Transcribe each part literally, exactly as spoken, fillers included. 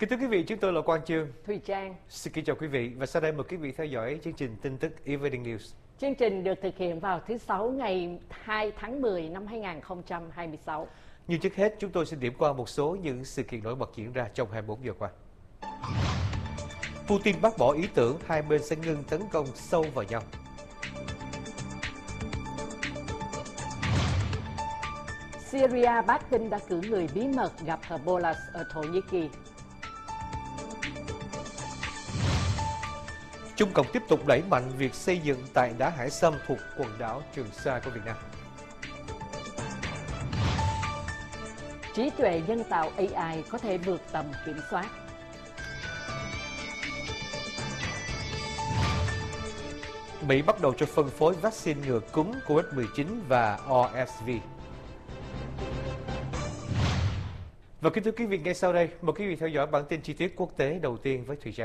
Kính thưa quý vị, chúng tôi là Quang Chương, Thùy Trang. Xin kính chào quý vị và sau đây mời quý vị theo dõi chương trình tin tức Evening News. Chương trình được thực hiện vào thứ Sáu ngày hai tháng mười năm hai nghìn không trăm hai mươi sáu. Nhưng trước hết, chúng tôi xin điểm qua một số những sự kiện nổi bật diễn ra trong hai mươi bốn giờ qua. Putin bác bỏ ý tưởng hai bên sẽ ngừng tấn công sâu vào nhau. Syria Bắc Kinh đã cử người bí mật gặp Hezbollah ở Thổ Nhĩ Kỳ. Trung Cộng tiếp tục đẩy mạnh việc xây dựng tại đá Hải Sâm thuộc quần đảo Trường Sa của Việt Nam. Trí tuệ nhân tạo A I có thể vượt tầm kiểm soát. Mỹ bắt đầu cho phân phối vaccine ngừa cúm Covid mười chín và R S V. Và kính thưa quý vị, ngay sau đây, mời quý vị theo dõi bản tin chi tiết quốc tế đầu tiên với Thùy Trang.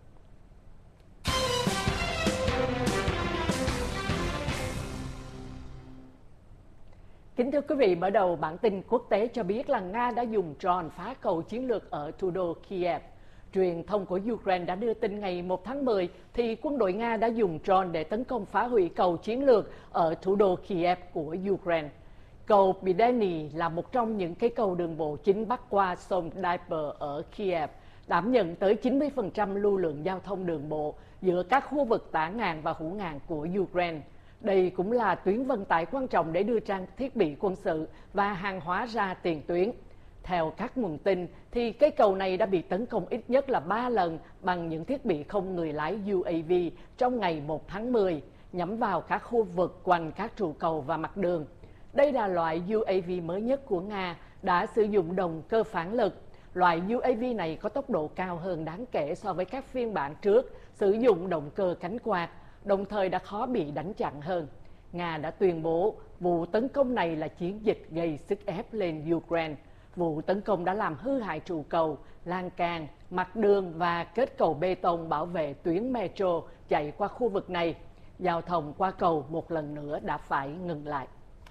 Kính thưa quý vị, mở đầu bản tin quốc tế cho biết là Nga đã dùng drone phá cầu chiến lược ở thủ đô Kiev. Truyền thông của Ukraine đã đưa tin ngày một tháng mười thì quân đội Nga đã dùng drone để tấn công phá hủy cầu chiến lược ở thủ đô Kiev của Ukraine. Cầu Bideni là một trong những cây cầu đường bộ chính bắc qua sông Dnieper ở Kiev, đảm nhận tới chín mươi phần trăm lưu lượng giao thông đường bộ giữa các khu vực tả ngạn và hữu ngạn của Ukraine. Đây cũng là tuyến vận tải quan trọng để đưa trang thiết bị quân sự và hàng hóa ra tiền tuyến. Theo các nguồn tin, thì cây cầu này đã bị tấn công ít nhất là ba lần bằng những thiết bị không người lái U A V trong ngày một tháng mười, nhắm vào các khu vực quanh các trụ cầu và mặt đường. Đây là loại U A V mới nhất của Nga, đã sử dụng động cơ phản lực. Loại U A V này có tốc độ cao hơn đáng kể so với các phiên bản trước, sử dụng động cơ cánh quạt, đồng thời đã khó bị đánh chặn hơn. Nga đã tuyên bố vụ tấn công này là chiến dịch gây sức ép lên Ukraine. Vụ tấn công đã làm hư hại trụ cầu, lan can, mặt đường và kết cầu bê tông bảo vệ tuyến metro chạy qua khu vực này. Giao thông qua cầu một lần nữa đã phải ngừng lại.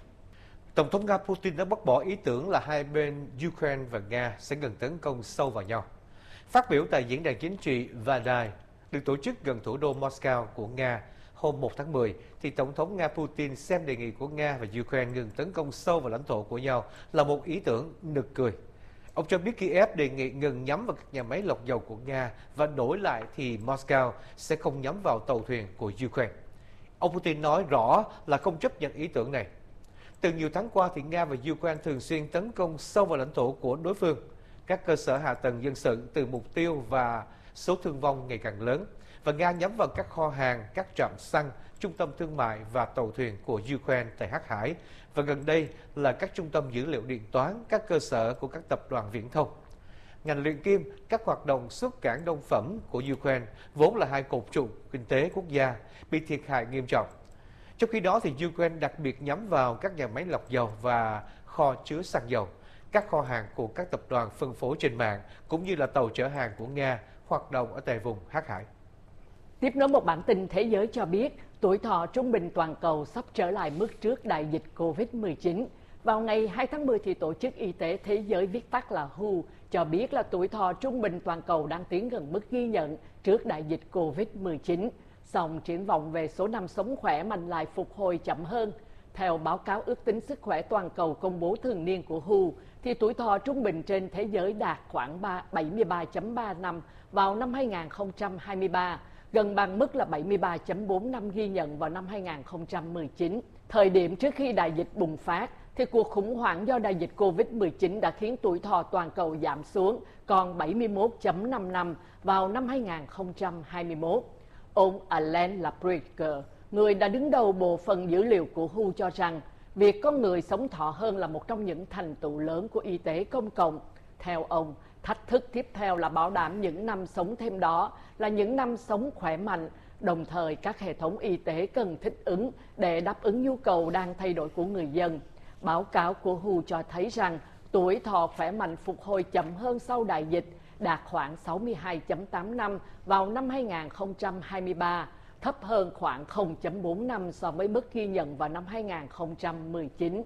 Tổng thống Nga Putin đã bác bỏ ý tưởng là hai bên Ukraine và Nga sẽ ngừng tấn công sâu vào nhau. Phát biểu tại diễn đàn chính trị Vadai được tổ chức gần thủ đô Moscow của Nga hôm một tháng mười, thì Tổng thống Nga Putin xem đề nghị của Nga và Ukraine ngừng tấn công sâu vào lãnh thổ của nhau là một ý tưởng nực cười. Ông cho biết Kiev đề nghị ngừng nhắm vào các nhà máy lọc dầu của Nga và đổi lại thì Moscow sẽ không nhắm vào tàu thuyền của Ukraine. Ông Putin nói rõ là không chấp nhận ý tưởng này. Từ nhiều tháng qua thì Nga và Ukraine thường xuyên tấn công sâu vào lãnh thổ của đối phương. Các cơ sở hạ tầng dân sự từ mục tiêu và số thương vong ngày càng lớn. Và Nga nhắm vào các kho hàng, các trạm xăng, trung tâm thương mại và tàu thuyền của Ukraine tại Hắc Hải. Và gần đây là các trung tâm dữ liệu điện toán, các cơ sở của các tập đoàn viễn thông. Ngành luyện kim, các hoạt động xuất cảng nông phẩm của Ukraine, vốn là hai cột trụ kinh tế quốc gia, bị thiệt hại nghiêm trọng. Trong khi đó thì Ukraine đặc biệt nhắm vào các nhà máy lọc dầu và kho chứa xăng dầu, các kho hàng của các tập đoàn phân phối trên mạng, cũng như là tàu chở hàng của Nga hoạt động ở tại vùng Hắc Hải. Tiếp nối một bản tin thế giới cho biết, tuổi thọ trung bình toàn cầu sắp trở lại mức trước đại dịch Covid mười chín. Vào ngày hai tháng mười thì Tổ chức Y tế Thế giới viết tắt là W H O cho biết là tuổi thọ trung bình toàn cầu đang tiến gần mức ghi nhận trước đại dịch Covid mười chín. Song triển vọng về số năm sống khỏe mạnh lại phục hồi chậm hơn. Theo báo cáo ước tính sức khỏe toàn cầu công bố thường niên của W H O, thì tuổi thọ trung bình trên thế giới đạt khoảng bảy mươi ba phẩy ba năm vào năm hai nghìn không trăm hai mươi ba, gần bằng mức là bảy mươi ba phẩy bốn năm ghi nhận vào năm hai nghìn không trăm mười chín. Thời điểm trước khi đại dịch bùng phát, thì cuộc khủng hoảng do đại dịch Covid mười chín đã khiến tuổi thọ toàn cầu giảm xuống còn bảy mươi mốt phẩy năm năm vào năm hai nghìn không trăm hai mươi mốt. Ông Alan Labricker, người đã đứng đầu bộ phận dữ liệu của W H O cho rằng việc con người sống thọ hơn là một trong những thành tựu lớn của y tế công cộng. Theo ông, thách thức tiếp theo là bảo đảm những năm sống thêm đó là những năm sống khỏe mạnh, đồng thời các hệ thống y tế cần thích ứng để đáp ứng nhu cầu đang thay đổi của người dân. Báo cáo của W H O cho thấy rằng tuổi thọ khỏe mạnh phục hồi chậm hơn sau đại dịch, đạt khoảng sáu mươi hai phẩy tám năm vào năm hai nghìn không trăm hai mươi ba, thấp hơn khoảng không phẩy bốn năm so với mức ghi nhận vào năm hai nghìn không trăm mười chín.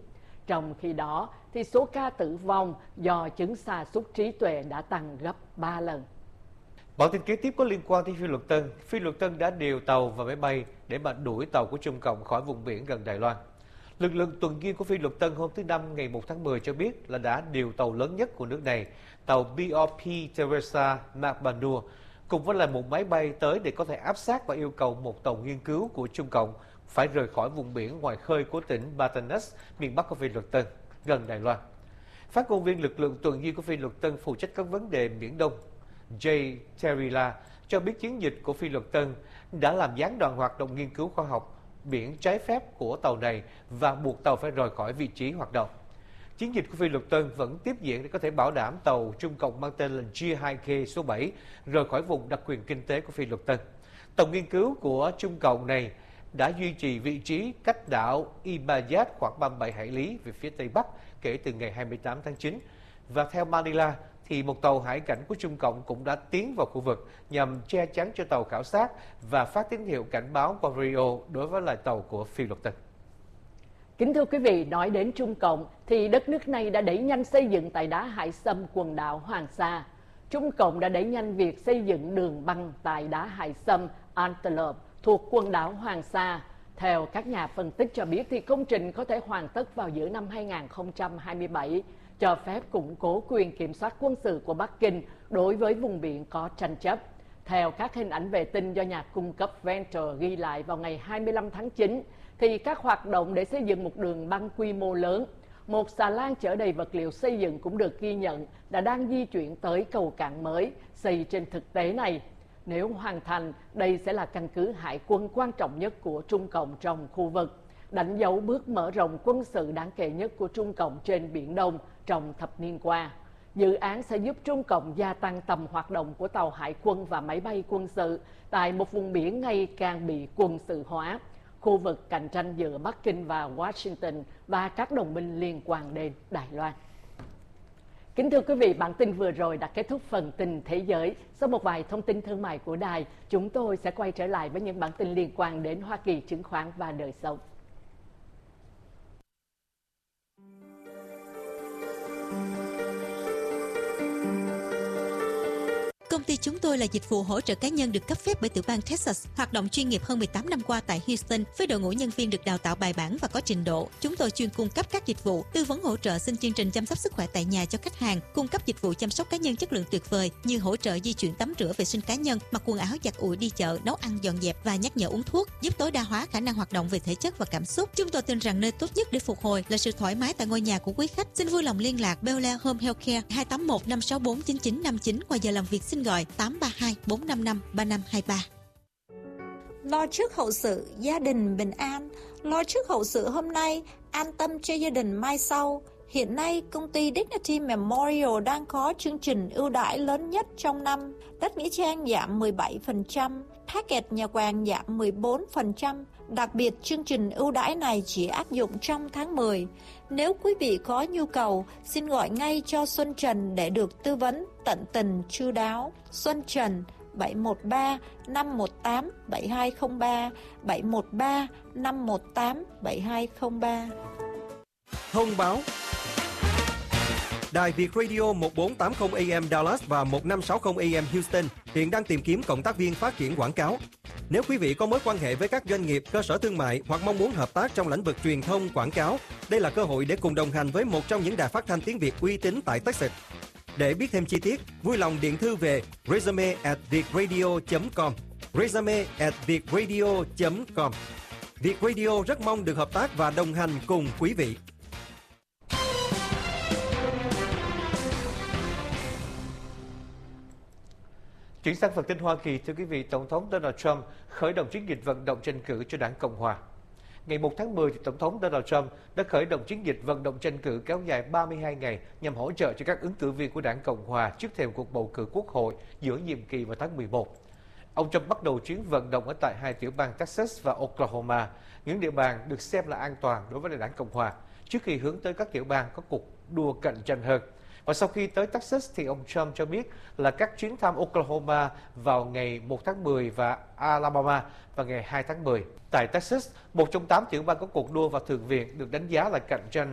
Trong khi đó, thì số ca tử vong do chứng sa sút trí tuệ đã tăng gấp ba lần. Bản tin kế tiếp có liên quan đến Phi Luật Tân. Phi Luật Tân đã điều tàu và máy bay để mà đuổi tàu của Trung Cộng khỏi vùng biển gần Đài Loan. Lực lượng tuần duyên của Phi Luật Tân hôm thứ Năm ngày một tháng mười cho biết là đã điều tàu lớn nhất của nước này, tàu bê rờ pê Teresa Macbanua, cùng với là một máy bay tới để có thể áp sát và yêu cầu một tàu nghiên cứu của Trung Cộng phải rời khỏi vùng biển ngoài khơi của tỉnh Batanes, miền Bắc của Phi Luật Tân, gần Đài Loan. Phát ngôn viên lực lượng tuần duyên của Phi Luật Tân phụ trách các vấn đề Biển Đông, Jay Terila, cho biết chiến dịch của Phi Luật Tân đã làm gián đoạn hoạt động nghiên cứu khoa học biển trái phép của tàu này và buộc tàu phải rời khỏi vị trí hoạt động. Chiến dịch của Phi Luật Tân vẫn tiếp diễn để có thể bảo đảm tàu Trung Cộng mang tên là G hai K số bảy rời khỏi vùng đặc quyền kinh tế của Phi Luật Tân. Tàu nghiên cứu của Trung Cộng này đã duy trì vị trí cách đảo Ibayat khoảng ba mươi bảy hải lý về phía tây bắc kể từ ngày hai mươi tám tháng chín. Và theo Manila, thì một tàu hải cảnh của Trung Cộng cũng đã tiến vào khu vực nhằm che chắn cho tàu khảo sát và phát tín hiệu cảnh báo qua radio đối với lại tàu của Phi Luật Tân. Kính thưa quý vị, nói đến Trung Cộng thì đất nước này đã đẩy nhanh xây dựng tại đá Hải Sâm, quần đảo Hoàng Sa. Trung Cộng đã đẩy nhanh việc xây dựng đường băng tại đá Hải Sâm, Antelope thuộc quần đảo Hoàng Sa. Theo các nhà phân tích cho biết thì công trình có thể hoàn tất vào giữa năm hai nghìn không trăm hai mươi bảy, cho phép củng cố quyền kiểm soát quân sự của Bắc Kinh đối với vùng biển có tranh chấp. Theo các hình ảnh vệ tinh do nhà cung cấp Venture ghi lại vào ngày hai mươi lăm tháng chín, thì các hoạt động để xây dựng một đường băng quy mô lớn, một xà lan chở đầy vật liệu xây dựng cũng được ghi nhận đã đang di chuyển tới cầu cảng mới xây trên thực tế này. Nếu hoàn thành, đây sẽ là căn cứ hải quân quan trọng nhất của Trung Cộng trong khu vực, đánh dấu bước mở rộng quân sự đáng kể nhất của Trung Cộng trên Biển Đông trong thập niên qua. Dự án sẽ giúp Trung Cộng gia tăng tầm hoạt động của tàu hải quân và máy bay quân sự tại một vùng biển ngày càng bị quân sự hóa, khu vực cạnh tranh giữa Bắc Kinh và Washington và các đồng minh liên quan đến Đài Loan. Kính thưa quý vị, bản tin vừa rồi đã kết thúc phần tin thế giới. Sau một vài thông tin thương mại của đài, chúng tôi sẽ quay trở lại với những bản tin liên quan đến Hoa Kỳ, chứng khoán và đời sống. Công ty chúng tôi là dịch vụ hỗ trợ cá nhân được cấp phép bởi tiểu bang Texas, hoạt động chuyên nghiệp hơn mười tám năm qua tại Houston với đội ngũ nhân viên được đào tạo bài bản và có trình độ. Chúng tôi chuyên cung cấp các dịch vụ tư vấn hỗ trợ xin chương trình chăm sóc sức khỏe tại nhà cho khách hàng, cung cấp dịch vụ chăm sóc cá nhân chất lượng tuyệt vời như hỗ trợ di chuyển tắm rửa vệ sinh cá nhân, mặc quần áo giặt ủi đi chợ, nấu ăn dọn dẹp và nhắc nhở uống thuốc, giúp tối đa hóa khả năng hoạt động về thể chất và cảm xúc. Chúng tôi tin rằng nơi tốt nhất để phục hồi là sự thoải mái tại ngôi nhà của quý khách. Xin vui lòng liên lạc Bel Air Home Healthcare hai tám một năm sáu bốn chín chín năm chín qua giờ làm việc xin gọi tám ba hai bốn năm năm ba năm hai ba. Lo trước hậu sự, gia đình bình an. Lo trước hậu sự hôm nay, an tâm cho gia đình mai sau. Hiện nay, công ty Dignity Memorial đang có chương trình ưu đãi lớn nhất trong năm. Đất Nghĩa Trang giảm mười bảy phần trăm, package nhà quàng giảm mười bốn phần trăm. Đặc biệt, chương trình ưu đãi này chỉ áp dụng trong tháng mười. Nếu quý vị có nhu cầu, xin gọi ngay cho Xuân Trần để được tư vấn tận tình chu đáo. Xuân Trần bảy một ba năm một tám bảy hai không ba, bảy một ba năm một tám bảy hai không ba. Thông báo. Đài Việt Radio một bốn tám không A M Dallas và một năm sáu không A M Houston hiện đang tìm kiếm cộng tác viên phát triển quảng cáo. Nếu quý vị có mối quan hệ với các doanh nghiệp, cơ sở thương mại hoặc mong muốn hợp tác trong lĩnh vực truyền thông, quảng cáo, đây là cơ hội để cùng đồng hành với một trong những đài phát thanh tiếng Việt uy tín tại Texas. Để biết thêm chi tiết, vui lòng điện thư về resume at vietradio chấm com, resume at vietradio chấm com. Việt Radio rất mong được hợp tác và đồng hành cùng quý vị. Chuyển sang phần tin Hoa Kỳ, thưa quý vị, Tổng thống Donald Trump khởi động chiến dịch vận động tranh cử cho đảng Cộng Hòa. Ngày một tháng mười, thì Tổng thống Donald Trump đã khởi động chiến dịch vận động tranh cử kéo dài ba mươi hai ngày nhằm hỗ trợ cho các ứng cử viên của đảng Cộng Hòa trước thềm cuộc bầu cử quốc hội giữa nhiệm kỳ vào tháng mười một. Ông Trump bắt đầu chuyến vận động ở tại hai tiểu bang Texas và Oklahoma, những địa bàn được xem là an toàn đối với đảng Cộng Hòa, trước khi hướng tới các tiểu bang có cuộc đua cạnh tranh hơn. Và sau khi tới Texas thì ông Trump cho biết là các chuyến thăm Oklahoma vào ngày một tháng mười và Alabama vào ngày hai tháng mười. Tại Texas, một trong tám tiểu bang có cuộc đua vào Thượng viện được đánh giá là cạnh tranh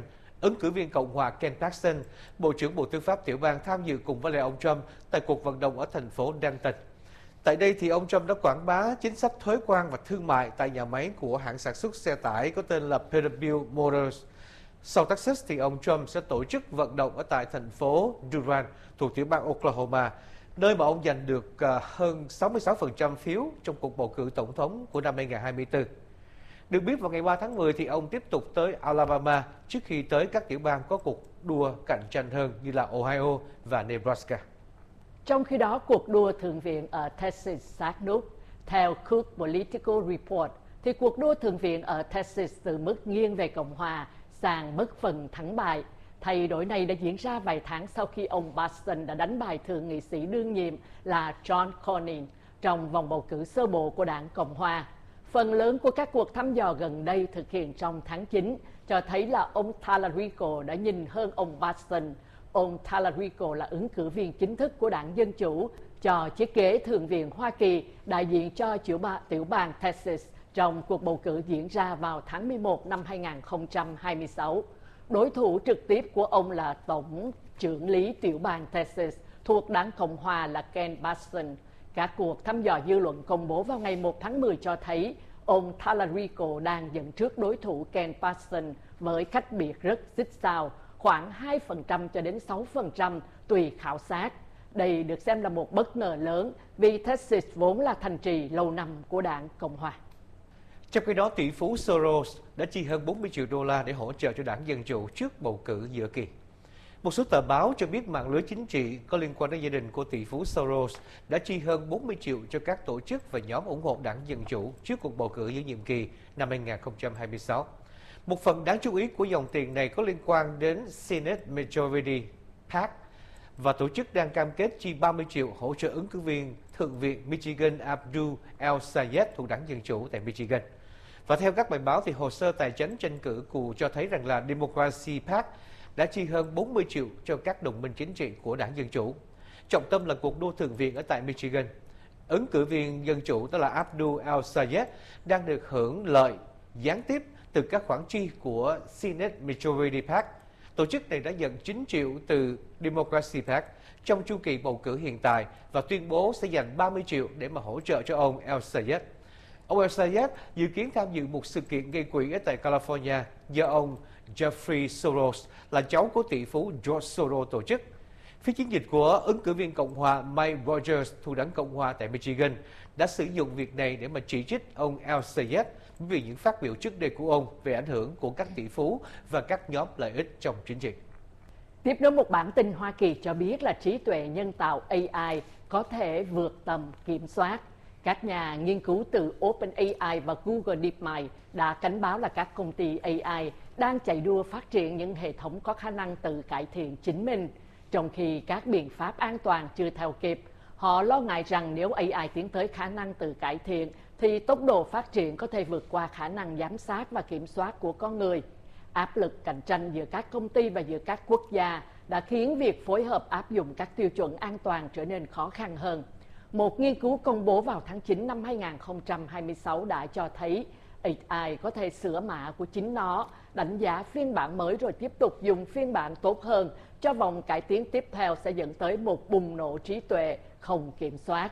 Ứng cử viên Cộng hòa Ken Paxton, Bộ trưởng Bộ Tư pháp tiểu bang tham dự cùng với lại ông Trump tại cuộc vận động ở thành phố Denton. Tại đây thì ông Trump đã quảng bá chính sách thuế quan và thương mại tại nhà máy của hãng sản xuất xe tải có tên là Peterbilt Motors. Sau Texas thì ông Trump sẽ tổ chức vận động ở tại thành phố Durant thuộc tiểu bang Oklahoma, nơi mà ông giành được hơn sáu mươi sáu phần trăm phiếu trong cuộc bầu cử tổng thống của năm hai nghìn không trăm hai mươi tư. Được biết vào ngày ba tháng mười thì ông tiếp tục tới Alabama trước khi tới các tiểu bang có cuộc đua cạnh tranh hơn như là Ohio và Nebraska. Trong khi đó, cuộc đua thượng viện ở Texas sát nút. Theo Cook Political Report, thì cuộc đua thượng viện ở Texas từ mức nghiêng về Cộng hòa sang bất phần thắng bại. Thay đổi này đã diễn ra vài tháng sau khi ông Paxton đã đánh bại thượng nghị sĩ đương nhiệm là John Cornyn trong vòng bầu cử sơ bộ của đảng Cộng hòa. Phần lớn của các cuộc thăm dò gần đây thực hiện trong tháng chín cho thấy là ông Talarico đã nhìn hơn ông Paxton. Ông Talarico là ứng cử viên chính thức của đảng Dân Chủ cho chiếc ghế Thượng viện Hoa Kỳ, đại diện cho tiểu bang Texas trong cuộc bầu cử diễn ra vào tháng mười một năm hai nghìn không trăm hai mươi sáu. Đối thủ trực tiếp của ông là Tổng trưởng lý tiểu bang Texas thuộc đảng Cộng hòa là Ken Paxton. Các cuộc thăm dò dư luận công bố vào ngày một tháng mười cho thấy ông Talarico đang dẫn trước đối thủ Ken Paxton với cách biệt rất xích sao, khoảng hai phần trăm cho đến sáu phần trăm tùy khảo sát. Đây được xem là một bất ngờ lớn vì Texas vốn là thành trì lâu năm của đảng Cộng hòa. Trong khi đó, tỷ phú Soros đã chi hơn bốn mươi triệu đô la để hỗ trợ cho đảng Dân Chủ trước bầu cử giữa kỳ. Một số tờ báo cho biết mạng lưới chính trị có liên quan đến gia đình của tỷ phú Soros đã chi hơn bốn mươi triệu cho các tổ chức và nhóm ủng hộ đảng Dân Chủ trước cuộc bầu cử giữa nhiệm kỳ năm hai nghìn không trăm hai mươi sáu. Một phần đáng chú ý của dòng tiền này có liên quan đến Senate Majority PAC và tổ chức đang cam kết chi ba mươi triệu hỗ trợ ứng cử viên Thượng viện Michigan Abdul El-Sayed thuộc đảng Dân Chủ tại Michigan. Và theo các bài báo thì hồ sơ tài chính tranh cử cụ cho thấy rằng là Democracy PAC đã chi hơn bốn mươi triệu cho các đồng minh chính trị của đảng Dân Chủ. Trọng tâm là cuộc đua thượng viện ở tại Michigan. Ứng cử viên Dân Chủ đó là Abdul El-Sayed đang được hưởng lợi gián tiếp từ các khoản chi của Senate Majority PAC. Tổ chức này đã nhận chín triệu từ Democracy PAC trong chu kỳ bầu cử hiện tại và tuyên bố sẽ dành ba mươi triệu để mà hỗ trợ cho ông El-Sayed. Ông El-Sayed dự kiến tham dự một sự kiện gây quỹ ở tại California do ông Jeffrey Soros là cháu của tỷ phú George Soros tổ chức. Phía chiến dịch của ứng cử viên Cộng hòa Mike Rogers thuộc đảng Cộng hòa tại Michigan đã sử dụng việc này để mà chỉ trích ông El-Sayed vì những phát biểu trước đây của ông về ảnh hưởng của các tỷ phú và các nhóm lợi ích trong chính trị. Tiếp nối một bản tin Hoa Kỳ cho biết là trí tuệ nhân tạo A I có thể vượt tầm kiểm soát. Các nhà nghiên cứu từ OpenAI và Google DeepMind đã cảnh báo là các công ty A I đang chạy đua phát triển những hệ thống có khả năng tự cải thiện chính mình, trong khi các biện pháp an toàn chưa theo kịp. Họ lo ngại rằng nếu A I tiến tới khả năng tự cải thiện, thì tốc độ phát triển có thể vượt qua khả năng giám sát và kiểm soát của con người. Áp lực cạnh tranh giữa các công ty và giữa các quốc gia đã khiến việc phối hợp áp dụng các tiêu chuẩn an toàn trở nên khó khăn hơn. Một nghiên cứu công bố vào tháng chín năm hai nghìn không trăm hai mươi sáu đã cho thấy A I có thể sửa mã của chính nó, đánh giá phiên bản mới rồi tiếp tục dùng phiên bản tốt hơn cho vòng cải tiến tiếp theo sẽ dẫn tới một bùng nổ trí tuệ không kiểm soát.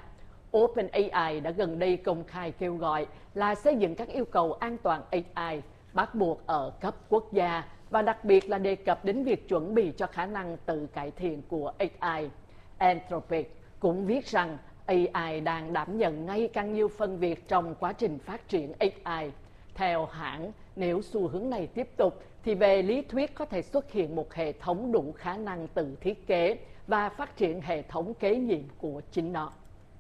OpenAI đã gần đây công khai kêu gọi là xây dựng các yêu cầu an toàn A I bắt buộc ở cấp quốc gia và đặc biệt là đề cập đến việc chuẩn bị cho khả năng tự cải thiện của A I. Anthropic cũng viết rằng A I đang đảm nhận ngày càng nhiều phần việc trong quá trình phát triển A I. Theo hãng, nếu xu hướng này tiếp tục, thì về lý thuyết có thể xuất hiện một hệ thống đủ khả năng tự thiết kế và phát triển hệ thống kế nhiệm của chính nó.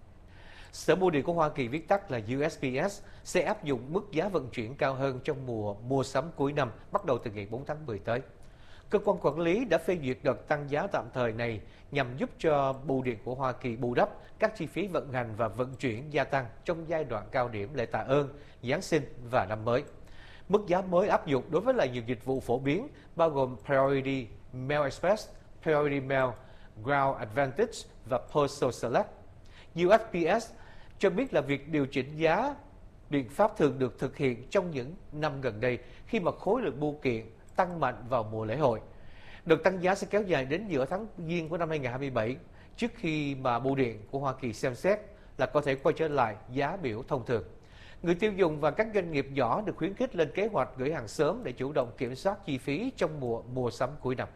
Sở Bưu điện của Hoa Kỳ viết tắt là U S P S sẽ áp dụng mức giá vận chuyển cao hơn trong mùa mua sắm cuối năm bắt đầu từ ngày bốn tháng mười tới. Cơ quan quản lý đã phê duyệt đợt tăng giá tạm thời này nhằm giúp cho Bưu điện của Hoa Kỳ bù đắp các chi phí vận hành và vận chuyển gia tăng trong giai đoạn cao điểm lễ tạ ơn, Giáng sinh và năm mới. Mức giá mới áp dụng đối với lại nhiều dịch vụ phổ biến bao gồm Priority Mail Express, Priority Mail, Ground Advantage và Postal Select. U S P S cho biết là việc điều chỉnh giá biện pháp thường được thực hiện trong những năm gần đây khi mà khối lượng bưu kiện tăng mạnh vào mùa lễ hội. Đợt tăng giá sẽ kéo dài đến giữa tháng Giêng của năm hai nghìn không trăm hai mươi bảy, trước khi mà Bưu điện của Hoa Kỳ xem xét là có thể quay trở lại giá biểu thông thường. Người tiêu dùng và các doanh nghiệp nhỏ được khuyến khích lên kế hoạch gửi hàng sớm để chủ động kiểm soát chi phí trong mùa mua sắm cuối năm.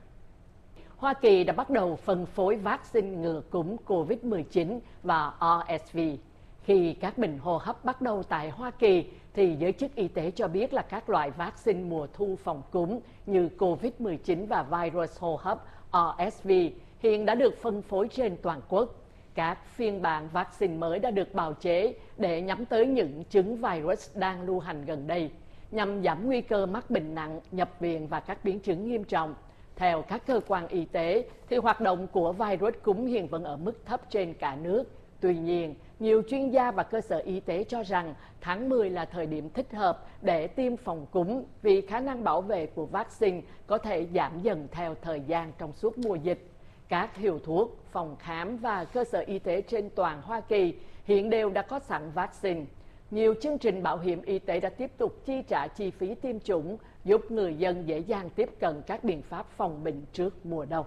Hoa Kỳ đã bắt đầu phân phối vaccine ngừa cúm Covid mười chín và R S V. Khi các bệnh hô hấp bắt đầu tại Hoa Kỳ, thì giới chức y tế cho biết là các loại vaccine mùa thu phòng cúm như Covid mười chín và virus hô hấp R S V hiện đã được phân phối trên toàn quốc. Các phiên bản vaccine mới đã được bào chế để nhắm tới những chứng virus đang lưu hành gần đây, nhằm giảm nguy cơ mắc bệnh nặng, nhập viện và các biến chứng nghiêm trọng. Theo các cơ quan y tế, thì hoạt động của virus cúm hiện vẫn ở mức thấp trên cả nước. Tuy nhiên, nhiều chuyên gia và cơ sở y tế cho rằng tháng mười là thời điểm thích hợp để tiêm phòng cúm vì khả năng bảo vệ của vaccine có thể giảm dần theo thời gian trong suốt mùa dịch. Các hiệu thuốc, phòng khám và cơ sở y tế trên toàn Hoa Kỳ hiện đều đã có sẵn vaccine. Nhiều chương trình bảo hiểm y tế đã tiếp tục chi trả chi phí tiêm chủng, giúp người dân dễ dàng tiếp cận các biện pháp phòng bệnh trước mùa đông.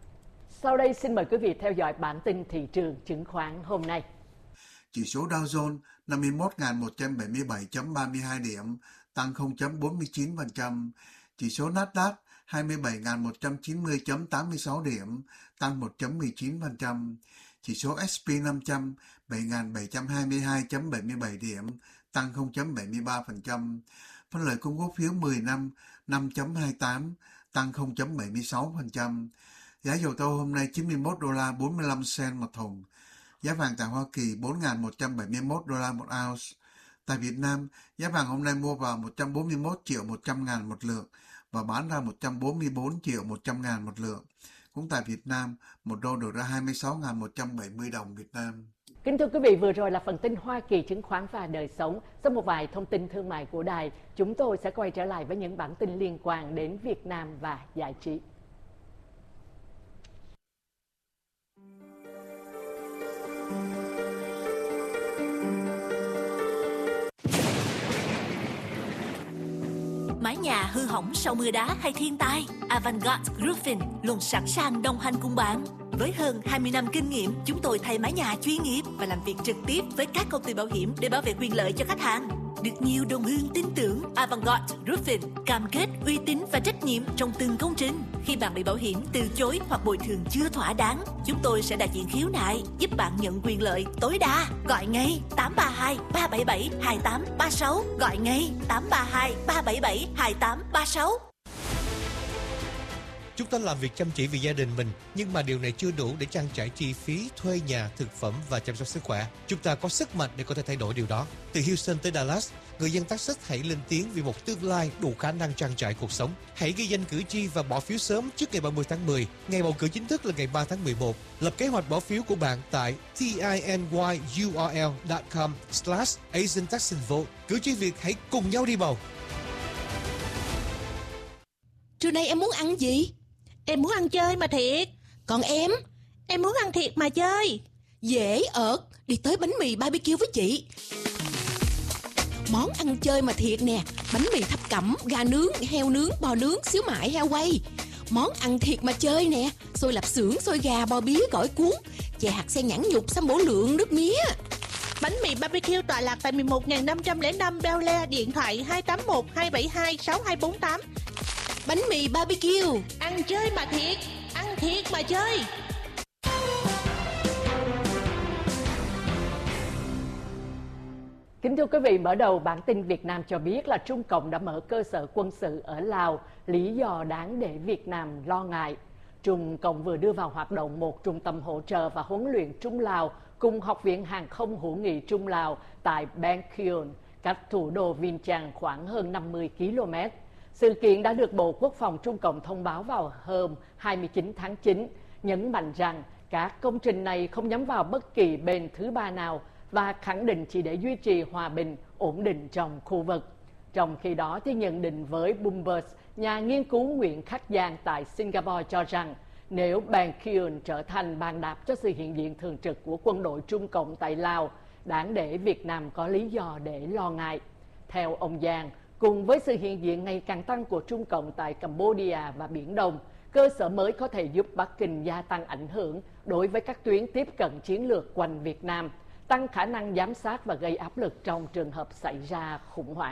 Sau đây xin mời quý vị theo dõi bản tin thị trường chứng khoán hôm nay. Chỉ số Dow Jones năm mươi mốt nghìn một trăm bảy mươi bảy phẩy ba mươi hai điểm, tăng không phẩy bốn mươi chín phần trăm. Chỉ số Nasdaq hai mươi bảy nghìn một trăm chín mươi phẩy tám mươi sáu điểm, tăng một phẩy mười chín phần trăm. Chỉ số S and P năm trăm bảy nghìn bảy trăm hai mươi hai phẩy bảy mươi bảy điểm, tăng không phẩy bảy mươi ba phần trăm. Phân lợi cung cổ phiếu mười năm năm phẩy hai mươi tám, tăng không phẩy bảy mươi sáu phần trăm. Giá dầu thô hôm nay chín mươi mốt đô la bốn mươi lăm cent một thùng. Giá vàng tại Hoa Kỳ bốn nghìn một trăm bảy mươi mốt đô la một ounce. Tại Việt Nam, giá vàng hôm nay mua vào một trăm bốn mươi mốt triệu một trăm ngàn một lượng và bán ra một trăm bốn mươi bốn triệu một trăm ngàn một lượng. Cũng tại Việt Nam, một đô được ra hai mươi sáu nghìn một trăm bảy mươi đồng Việt Nam. Kính thưa quý vị, vừa rồi là phần tin Hoa Kỳ chứng khoán và đời sống. Sau một vài thông tin thương mại của đài, chúng tôi sẽ quay trở lại với những bản tin liên quan đến Việt Nam và giải trí. Mái nhà hư hỏng sau mưa đá hay thiên tai, Avantgarde Roofing luôn sẵn sàng đồng hành cùng bạn. Với hơn hai mươi năm kinh nghiệm, chúng tôi thay mái nhà chuyên nghiệp và làm việc trực tiếp với các công ty bảo hiểm để bảo vệ quyền lợi cho khách hàng. Được nhiều đồng hương tin tưởng, Avantgarde Roofing cam kết uy tín và trách nhiệm trong từng công trình. Khi bạn bị bảo hiểm từ chối hoặc bồi thường chưa thỏa đáng, chúng tôi sẽ đại diện khiếu nại, giúp bạn nhận quyền lợi tối đa. Gọi ngay tám ba hai ba bảy bảy hai tám ba sáu, gọi ngay tám ba hai ba bảy bảy hai tám ba sáu. Chúng ta làm việc chăm chỉ vì gia đình mình, nhưng mà điều này chưa đủ để trang trải chi phí thuê nhà, thực phẩm và chăm sóc sức khỏe. Chúng ta có sức mạnh để có thể thay đổi điều đó. Từ Houston tới Dallas, người dân Texas hãy lên tiếng vì một tương lai đủ khả năng trang trải cuộc sống. Hãy ghi danh cử tri và bỏ phiếu sớm trước ngày ba mươi tháng mười. Ngày bầu cử chính thức là ngày ba tháng mười một. Lập kế hoạch bỏ phiếu của bạn tại tinyurl chấm com slash Asian Texan Vote. Cử tri Việt hãy cùng nhau đi bầu. Trưa nay em muốn ăn gì? Em muốn ăn chơi mà thiệt. Còn em? Em muốn ăn thiệt mà chơi. Dễ ợt, đi tới bánh mì ba bi kiu với chị. Món ăn chơi mà thiệt nè, bánh mì thập cẩm, gà nướng, heo nướng, bò nướng, xíu mại, heo quay. Món ăn thiệt mà chơi nè, xôi lạp xưởng, xôi gà, bò bía, gỏi cuốn, chè hạt sen nhãn nhục, sâm bổ lượng, nước mía. Bánh mì ba bi kiu tọa lạc tại mười một nghìn năm trăm lẻ năm Bel Air, điện thoại hai tám một hai bảy hai sáu hai bốn tám. Bánh mì ba bi kiu, ăn chơi mà thiệt, ăn thiệt mà chơi. Kính thưa quý vị, mở đầu bản tin Việt Nam cho biết là Trung Cộng đã mở cơ sở quân sự ở Lào, lý do đáng để Việt Nam lo ngại. Trung Cộng vừa đưa vào hoạt động một trung tâm hỗ trợ và huấn luyện Trung Lào cùng Học viện Hàng không hữu nghị Trung Lào tại Bankyong, cách thủ đô Vientiane khoảng hơn năm mươi ki lô mét. Sự kiện đã được Bộ Quốc phòng Trung Cộng thông báo vào hôm hai mươi chín tháng chín, nhấn mạnh rằng các công trình này không nhắm vào bất kỳ bên thứ ba nào và khẳng định chỉ để duy trì hòa bình, ổn định trong khu vực. Trong khi đó, thì nhận định với Bloomberg, nhà nghiên cứu Nguyễn Khắc Giang tại Singapore cho rằng nếu Bankyong trở thành bàn đạp cho sự hiện diện thường trực của quân đội Trung Cộng tại Lào, đáng để Việt Nam có lý do để lo ngại. Theo ông Giang, Cùng với sự hiện diện ngày càng tăng của Trung Cộng tại Cambodia và Biển Đông, cơ sở mới có thể giúp Bắc Kinh gia tăng ảnh hưởng đối với các tuyến tiếp cận chiến lược quanh Việt Nam, tăng khả năng giám sát và gây áp lực trong trường hợp xảy ra khủng hoảng.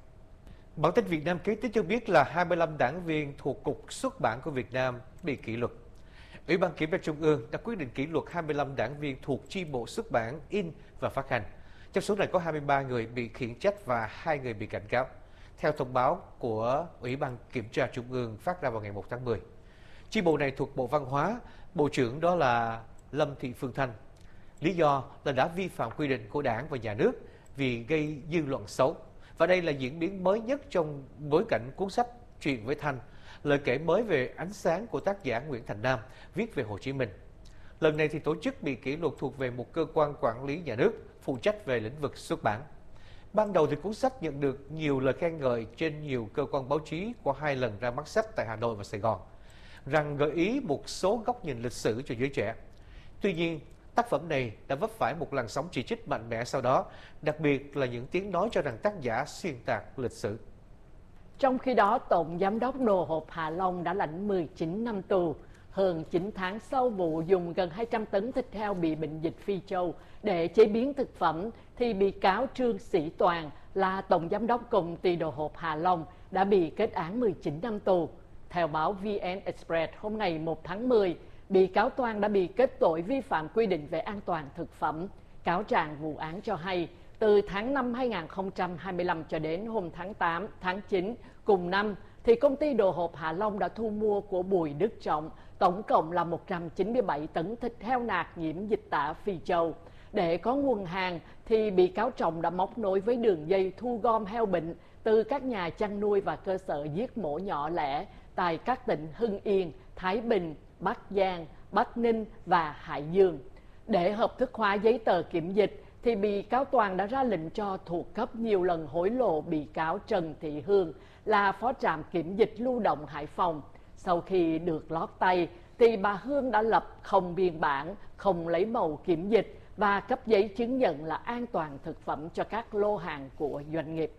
Bản tin Việt Nam kế tiếp cho biết là hai mươi lăm đảng viên thuộc Cục Xuất bản của Việt Nam bị kỷ luật. Ủy ban Kiểm tra Trung ương đã quyết định kỷ luật hai mươi lăm đảng viên thuộc chi bộ xuất bản, in và phát hành. Trong số này có hai mươi ba người bị khiển trách và hai người bị cảnh cáo, theo thông báo của Ủy ban Kiểm tra Trung ương phát ra vào ngày một tháng mười. Chi bộ này thuộc Bộ Văn hóa, Bộ trưởng đó là Lâm Thị Phương Thanh. Lý do là đã vi phạm quy định của Đảng và Nhà nước vì gây dư luận xấu. Và đây là diễn biến mới nhất trong bối cảnh cuốn sách Chuyện với Thanh, lời kể mới về ánh sáng của tác giả Nguyễn Thành Nam viết về Hồ Chí Minh. Lần này thì tổ chức bị kỷ luật thuộc về một cơ quan quản lý nhà nước phụ trách về lĩnh vực xuất bản. Ban đầu thì cuốn sách nhận được nhiều lời khen ngợi trên nhiều cơ quan báo chí qua hai lần ra mắt sách tại Hà Nội và Sài Gòn, rằng gợi ý một số góc nhìn lịch sử cho giới trẻ. Tuy nhiên, tác phẩm này đã vấp phải một làn sóng chỉ trích mạnh mẽ sau đó, đặc biệt là những tiếng nói cho rằng tác giả xuyên tạc lịch sử. Trong khi đó, Tổng Giám đốc Đồ hộp Hạ Long đã lãnh mười chín năm tù. Hơn chín tháng sau vụ dùng gần hai trăm tấn thịt heo bị bệnh dịch Phi Châu để chế biến thực phẩm, thì bị cáo Trương Sĩ Toàn là Tổng Giám đốc Công ty Đồ hộp Hạ Long đã bị kết án mười chín năm tù. Theo báo vê en Express hôm ngày một tháng mười, bị cáo Toàn đã bị kết tội vi phạm quy định về an toàn thực phẩm. Cáo trạng vụ án cho hay, từ tháng năm hai nghìn không trăm hai mươi lăm cho đến hôm tháng tám, tháng chín cùng năm, thì công ty Đồ hộp Hạ Long đã thu mua của Bùi Đức Trọng tổng cộng là một trăm chín mươi bảy tấn thịt heo nạc nhiễm dịch tả Phi Châu. Để có nguồn hàng, thì bị cáo Trọng đã móc nối với đường dây thu gom heo bệnh từ các nhà chăn nuôi và cơ sở giết mổ nhỏ lẻ tại các tỉnh Hưng Yên, Thái Bình, Bắc Giang, Bắc Ninh và Hải Dương. Để hợp thức hóa giấy tờ kiểm dịch, thì bị cáo Toàn đã ra lệnh cho thuộc cấp nhiều lần hối lộ bị cáo Trần Thị Hương là phó trạm kiểm dịch lưu động Hải Phòng. Sau khi được lót tay, thì bà Hương đã lập không biên bản, không lấy mẫu kiểm dịch và cấp giấy chứng nhận là an toàn thực phẩm cho các lô hàng của doanh nghiệp.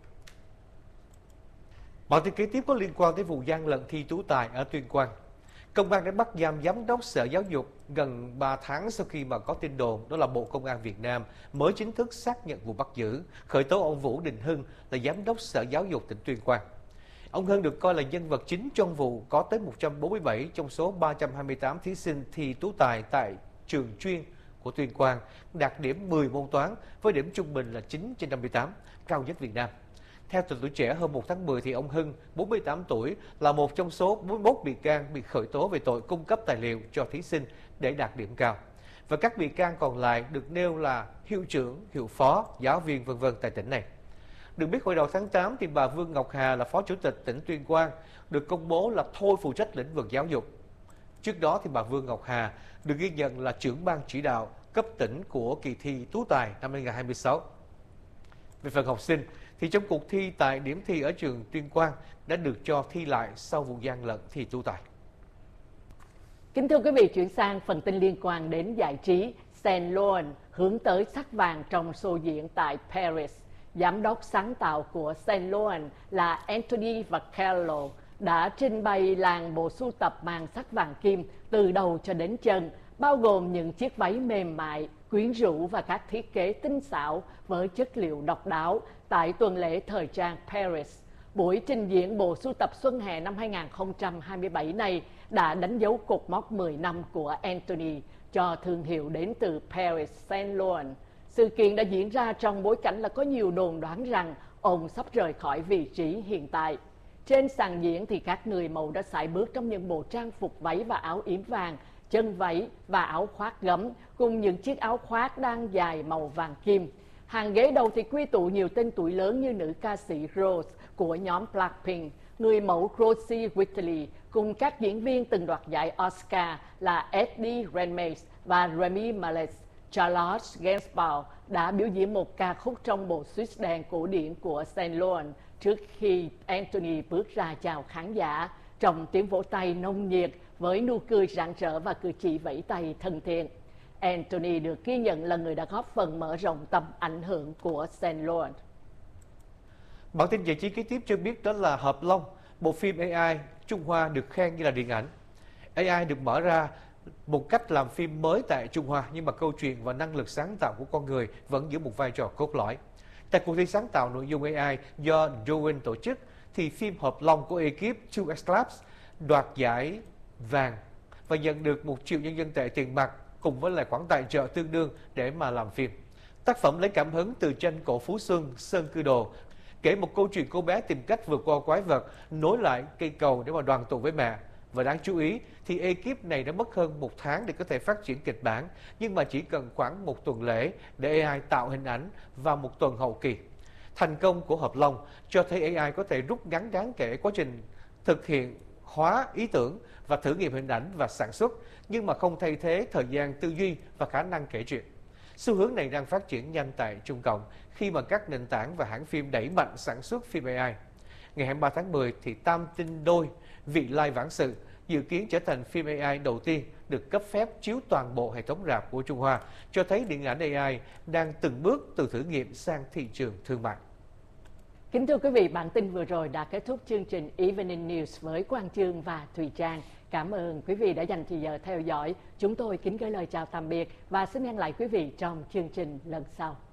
Bản tin kế tiếp có liên quan tới vụ gian lận thi tú tài ở Tuyên Quang. Công an đã bắt giam giám đốc Sở Giáo dục gần ba tháng sau khi mà có tin đồn đó là Bộ Công an Việt Nam mới chính thức xác nhận vụ bắt giữ, khởi tố ông Vũ Đình Hưng là giám đốc Sở Giáo dục tỉnh Tuyên Quang. Ông Hưng được coi là nhân vật chính trong vụ có tới một trăm bốn mươi bảy trong số ba trăm hai mươi tám thí sinh thi tú tài tại trường chuyên của Tuyên Quang đạt điểm mười môn toán với điểm trung bình là chín trên năm mươi tám, cao nhất Việt Nam. Theo tờ Tuổi Trẻ hôm một tháng mười, thì ông Hưng, bốn mươi tám tuổi, là một trong số bốn mươi mốt bị can bị khởi tố về tội cung cấp tài liệu cho thí sinh để đạt điểm cao. Và các bị can còn lại được nêu là hiệu trưởng, hiệu phó, giáo viên vân vân tại tỉnh này. Được biết, hồi đầu tháng tám, thì bà Vương Ngọc Hà là Phó Chủ tịch tỉnh Tuyên Quang được công bố là thôi phụ trách lĩnh vực giáo dục. Trước đó, thì bà Vương Ngọc Hà được ghi nhận là trưởng ban chỉ đạo cấp tỉnh của kỳ thi tú tài năm hai nghìn không trăm hai mươi sáu. Về phần học sinh, thì trong cuộc thi tại điểm thi ở trường Tuyên Quang đã được cho thi lại sau vụ gian lận thi tú tài. Kính thưa quý vị, chuyển sang phần tin liên quan đến giải trí. Saint Laurent hướng tới sắc vàng trong show diễn tại Paris. Giám đốc sáng tạo của Saint Laurent là Anthony Vaccarello đã trình bày làng bộ sưu tập mang sắc vàng kim từ đầu cho đến chân, bao gồm những chiếc váy mềm mại, quyến rũ và các thiết kế tinh xảo với chất liệu độc đáo tại tuần lễ thời trang Paris. Buổi trình diễn bộ sưu tập xuân hè năm hai nghìn không trăm hai mươi bảy này đã đánh dấu cột mốc mười năm của Anthony cho thương hiệu đến từ Paris Saint Laurent. Sự kiện đã diễn ra trong bối cảnh là có nhiều đồn đoán rằng ông sắp rời khỏi vị trí hiện tại. Trên sàn diễn thì các người mẫu đã sải bước trong những bộ trang phục váy và áo yếm vàng, chân váy và áo khoác gấm cùng những chiếc áo khoác đang dài màu vàng kim. Hàng ghế đầu thì quy tụ nhiều tên tuổi lớn như nữ ca sĩ Rose của nhóm Blackpink, người mẫu Rosie Whitley cùng các diễn viên từng đoạt giải Oscar là Eddie Redmayne và Rami Malek. Charlotte Gainsbourg đã biểu diễn một ca khúc trong bộ suit đen cổ điển của Saint Laurent trước khi Anthony bước ra chào khán giả trong tiếng vỗ tay nồng nhiệt với nụ cười rạng rỡ và cử chỉ vẫy tay thân thiện. Anthony được ghi nhận là người đã góp phần mở rộng tầm ảnh hưởng của Saint Laurent. Bản tin giải trí kế tiếp cho biết đó là Hợp Long, bộ phim a i Trung Hoa được khen như là điện ảnh. a i được mở ra một cách làm phim mới tại Trung Hoa, nhưng mà câu chuyện và năng lực sáng tạo của con người vẫn giữ một vai trò cốt lõi. Tại cuộc thi sáng tạo nội dung a i do Douyin tổ chức, thì phim Hợp Long của ekip hai X Labs đoạt giải vàng và nhận được một triệu nhân dân tệ tiền mặt cùng với lại khoản tài trợ tương đương để mà làm phim. Tác phẩm lấy cảm hứng từ tranh cổ Phú Xuân, Sơn Cư Đồ, kể một câu chuyện cô bé tìm cách vượt qua quái vật, nối lại cây cầu để mà đoàn tụ với mẹ. Và đáng chú ý thì ekip này đã mất hơn một tháng để có thể phát triển kịch bản, nhưng mà chỉ cần khoảng một tuần lễ để a i tạo hình ảnh và một tuần hậu kỳ. Thành công của Hợp Long cho thấy a i có thể rút ngắn đáng kể quá trình thực hiện hóa ý tưởng và thử nghiệm hình ảnh và sản xuất, nhưng mà không thay thế thời gian tư duy và khả năng kể chuyện. Xu hướng này đang phát triển nhanh tại Trung Cộng khi mà các nền tảng và hãng phim đẩy mạnh sản xuất phim a i. Ngày hai mươi ba tháng mười thì Tam Tinh Đôi, Vị Lai Vãng Sự dự kiến trở thành phim a i đầu tiên được cấp phép chiếu toàn bộ hệ thống rạp của Trung Hoa, cho thấy điện ảnh a i đang từng bước từ thử nghiệm sang thị trường thương mại. Kính thưa quý vị, bản tin vừa rồi đã kết thúc chương trình Evening News với Quang Chương và Thùy Trang. Cảm ơn quý vị đã dành thời giờ theo dõi. Chúng tôi kính gửi lời chào tạm biệt và xin hẹn lại quý vị trong chương trình lần sau.